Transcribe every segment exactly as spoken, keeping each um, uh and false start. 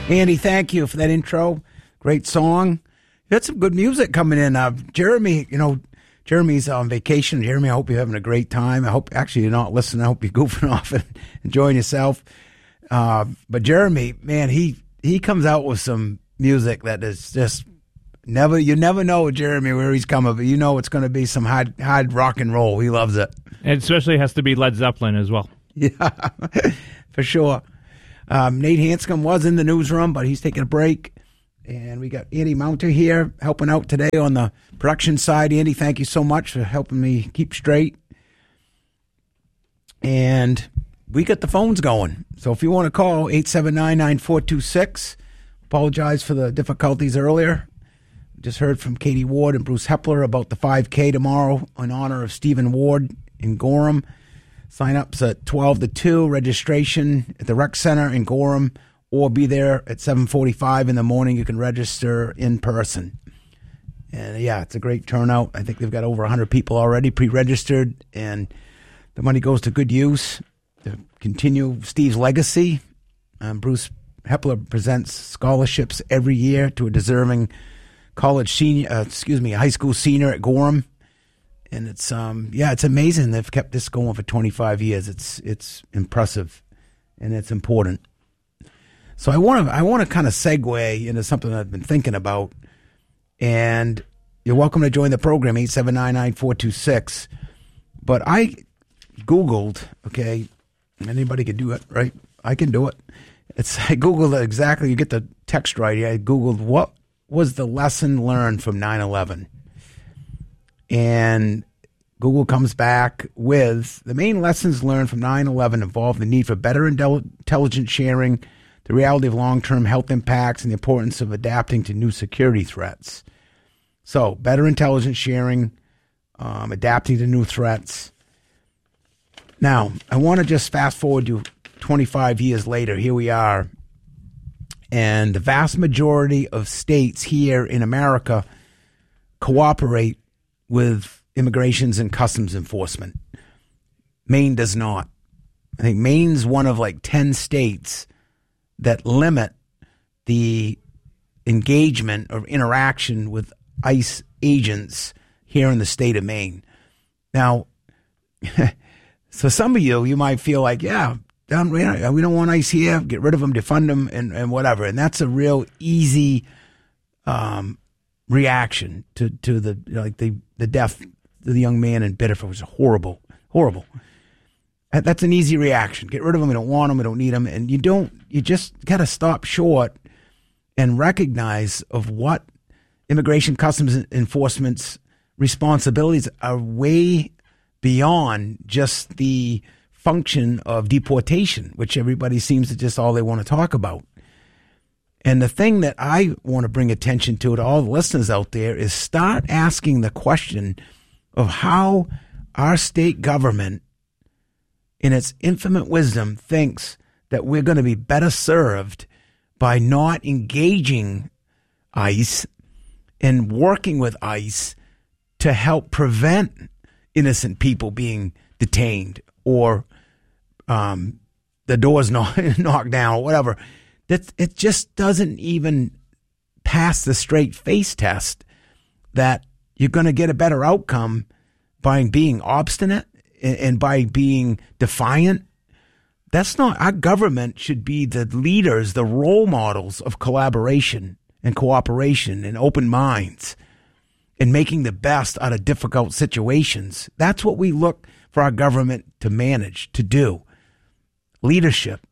Andy, thank you for that intro. Great song. You had some good music coming in. Uh, Jeremy, you know, Jeremy's on vacation. Jeremy, I hope you're having a great time. I hope, actually, you're not listening. I hope you're goofing off and enjoying yourself. Uh, but Jeremy, man, he, he comes out with some music that is just never, you never know, Jeremy, where he's coming, but you know it's going to be some hard, hard rock and roll. He loves it. It especially has to be Led Zeppelin as well. Yeah, for sure. Um, Nate Hanscom was in the newsroom, but he's taking a break. And we got Andy Mounter here helping out today on the production side. Andy, thank you so much for helping me keep straight. And we got the phones going. So if you want to call, eight seven nine, nine four two six. Apologize for the difficulties earlier. Just heard from Katie Ward and Bruce Hepler about the five K tomorrow in honor of Stephen Ward in Gorham. Sign-ups at twelve to two. Registration at the Rec Center in Gorham, or be there at seven forty-five in the morning. You can register in person. And, yeah, it's a great turnout. I think they've got over one hundred people already pre-registered, and the money goes to good use to continue Steve's legacy. Um, Bruce Hepler presents scholarships every year to a deserving college senior, uh, excuse me, a high school senior at Gorham. And it's, um, yeah, it's amazing. They've kept this going for twenty-five years. It's, it's impressive, and it's important. So I want to, I want to kind of segue into something I've been thinking about. And you're welcome to join the program, eight seven nine, nine four two six. But I Googled, okay, anybody can do it, right? I can do it. It's, I Googled it exactly, you get the text right. I Googled what was the lesson learned from nine eleven. And Google comes back with the main lessons learned from nine eleven involve the need for better intelligence sharing, the reality of long-term health impacts, and the importance of adapting to new security threats. So, better intelligence sharing, um, adapting to new threats. Now, I want to just fast forward to twenty-five years later. Here we are. And the vast majority of states here in America cooperate with immigrations and customs enforcement. Maine does not. I think Maine's one of like ten states that limit the engagement or interaction with ICE agents here in the state of Maine. Now, so some of you, you might feel like, yeah, down, we don't want ICE here, get rid of them, defund them, and, and whatever. And that's a real easy um, reaction to, to the like the, the death of the young man in Biddeford, which was horrible, horrible. That's an easy reaction. Get rid of them. We don't want them. We don't need them. And you don't, you just got to stop short and recognize of what Immigration Customs Enforcement's responsibilities are way beyond just the function of deportation, which everybody seems to just all they want to talk about. And the thing that I want to bring attention to to all the listeners out there is start asking the question of how our state government, in its infinite wisdom, thinks that we're going to be better served by not engaging ICE and working with ICE to help prevent innocent people being detained or um, the doors knock, knocked down or whatever. That it just doesn't even pass the straight face test that you're going to get a better outcome by being obstinate and by being defiant. That's not, our government should be the leaders, the role models of collaboration and cooperation and open minds and making the best out of difficult situations. That's what we look for our government to manage, to do. Leadership.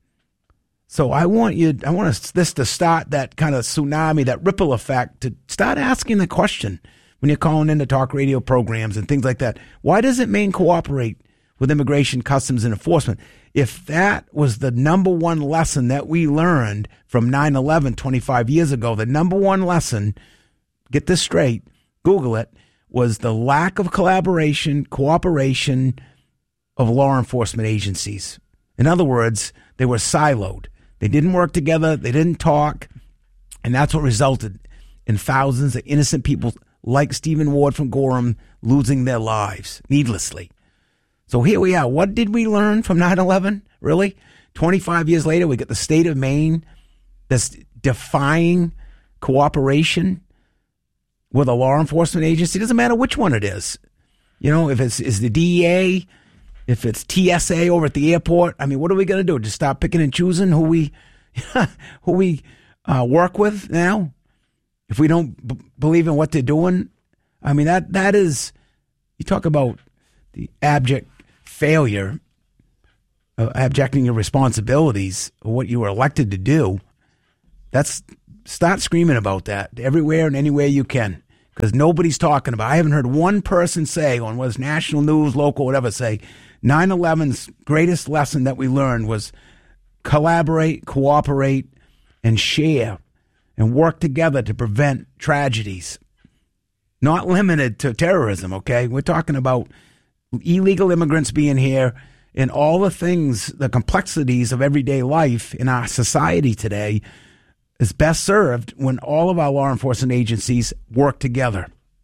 So I want you, I want us, this to start that kind of tsunami, that ripple effect, to start asking the question when you're calling into talk radio programs and things like that. Why doesn't Maine cooperate with Immigration, Customs, and Enforcement? If that was the number one lesson that we learned from nine eleven twenty-five years ago, the number one lesson, get this straight, Google it, was the lack of collaboration, cooperation of law enforcement agencies. In other words, they were siloed. They didn't work together. They didn't talk. And that's what resulted in thousands of innocent people like Stephen Ward from Gorham losing their lives needlessly. So here we are. What did we learn from nine eleven? Really? twenty-five years later, we get the state of Maine that's defying cooperation with a law enforcement agency. It doesn't matter which one it is. You know, if it's is the D E A, if it's T S A over at the airport. I mean, what are we going to do? Just stop picking and choosing who we who we uh, work with now? If we don't b- believe in what they're doing, I mean, that that is, you talk about the abject failure, uh, abjecting your responsibilities, or what you were elected to do. That's, start screaming about that everywhere and anywhere you can, because nobody's talking about it. I haven't heard one person say on what's national news, local, whatever, say nine eleven's greatest lesson that we learned was collaborate, cooperate, and share, and work together to prevent tragedies. Not limited to terrorism, okay? We're talking about illegal immigrants being here and all the things, the complexities of everyday life in our society today is best served when all of our law enforcement agencies work together.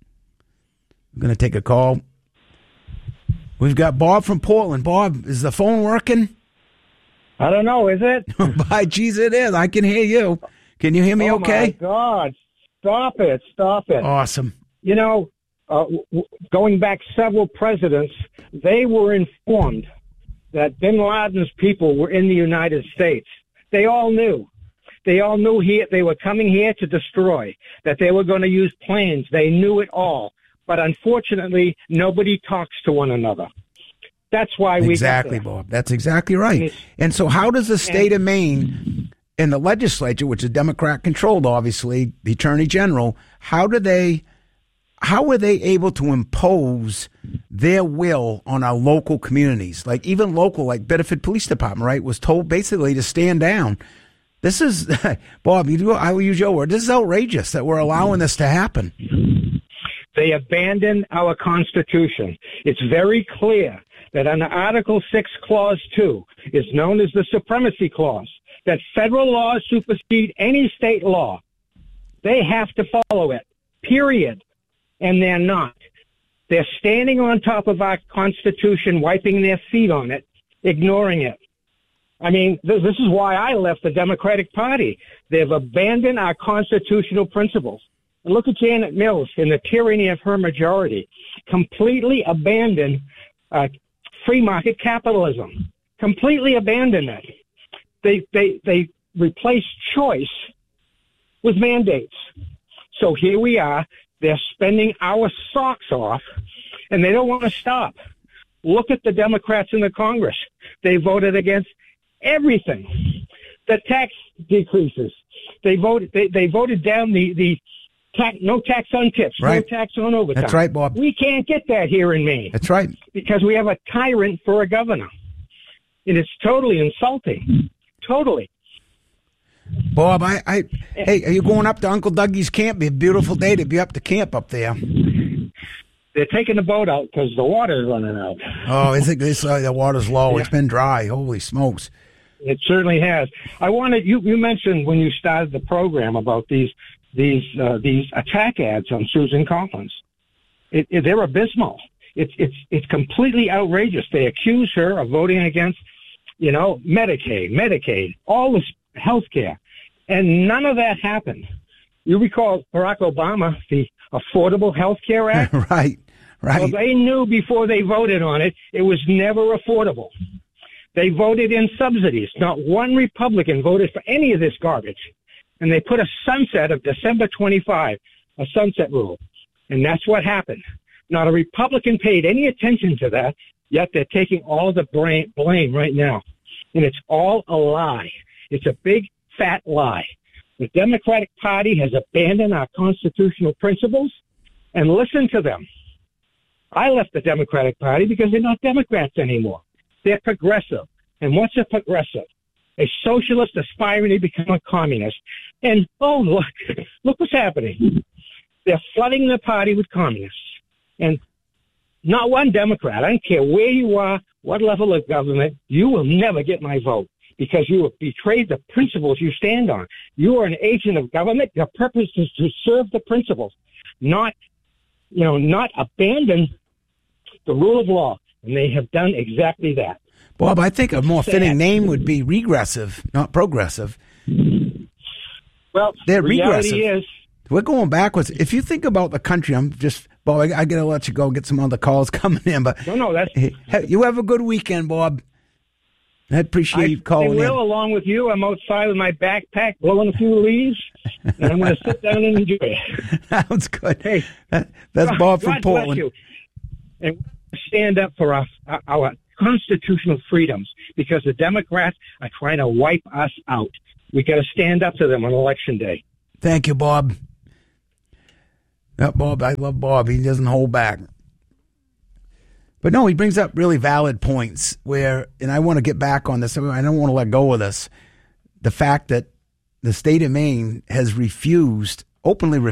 I'm going to take a call. We've got Bob from Portland. Bob, is the phone working? I don't know, is it? By geez, it is. I can hear you. Can you hear me oh okay? Oh, my God. Stop it. Stop it. Awesome. You know, uh, w- going back several presidents, they were informed that bin Laden's people were in the United States. They all knew. They all knew he, they were coming here to destroy, that they were going to use planes. They knew it all. But unfortunately, nobody talks to one another. That's why we Exactly, Bob. That's exactly right. And, and so how does the state and, of Maine and the legislature, which is Democrat-controlled, obviously, the Attorney General, how do they, how were they able to impose their will on our local communities? Like even local, like Bedford Police Department, right, was told basically to stand down. This is, Bob, you do, I will use your word, this is outrageous that we're allowing this to happen. They abandoned our Constitution. It's very clear that under Article six, Clause two is known as the Supremacy Clause, that federal laws supersede any state law. They have to follow it, period. And they're not. They're standing on top of our Constitution, wiping their feet on it, ignoring it. I mean, this, this is why I left the Democratic Party. They've abandoned our constitutional principles. And look at Janet Mills and the tyranny of her majority. Completely abandoned uh, free market capitalism. Completely abandoned it. They, they, they replaced choice with mandates. So here we are. They're spending our socks off, and they don't want to stop. Look at the Democrats in the Congress. They voted against everything. The tax decreases. They voted. They, they voted down the the tax, no tax on tips, right. no tax on overtime. That's right, Bob. We can't get that here in Maine. That's right, because we have a tyrant for a governor, and it's totally insulting. Totally. Bob, I, I hey, are you going up to Uncle Dougie's camp? Be a beautiful day to be up to camp up there. They're taking the boat out because the water's running out. Oh, is it? This, uh, the water's low. Yeah. It's been dry. Holy smokes! It certainly has. I wanted you. You mentioned when you started the program about these these uh, these attack ads on Susan Collins. It, it, they're abysmal. It's it's it's completely outrageous. They accuse her of voting against, you know, Medicaid, Medicaid, all this health care, and none of that happened. You recall Barack Obama, the Affordable Health Care Act? Right, right. Well, they knew before they voted on it, it was never affordable. They voted in subsidies. Not one Republican voted for any of this garbage. And they put a sunset of December twenty-fifth, a sunset rule. And that's what happened. Not a Republican paid any attention to that, yet they're taking all the blame right now. And it's all a lie. It's a big, fat lie. The Democratic Party has abandoned our constitutional principles, and listen to them. I left the Democratic Party because they're not Democrats anymore. They're progressive. And what's a progressive? A socialist aspiring to become a communist. And, oh, look, look what's happening. They're flooding the party with communists. And not one Democrat, I don't care where you are, what level of government, you will never get my vote because you have betrayed the principles you stand on. You are an agent of government. Your purpose is to serve the principles, not, you know, not abandon the rule of law. And they have done exactly that. Bob, I think a more fitting name would be regressive, not progressive. Well, they're reality regressive. is, We're going backwards. If you think about the country, I'm just, Bob, I, I got to let you go get some other calls coming in. But no, no, that's. hey, you have a good weekend, Bob. I appreciate I, you calling I will, in. along with you. I'm outside with my backpack, blowing a few leaves, and I'm going to sit down and enjoy it. Sounds good. Hey, that, that's God, Bob from God Portland. Bless you. And we stand up for our, our constitutional freedoms because the Democrats are trying to wipe us out. We got to stand up to them on election day. Thank you, Bob. Yeah, Bob, I love Bob. He doesn't hold back. But no, he brings up really valid points where, and I want to get back on this. I don't want to let go of this. The fact that the state of Maine has refused, openly refused,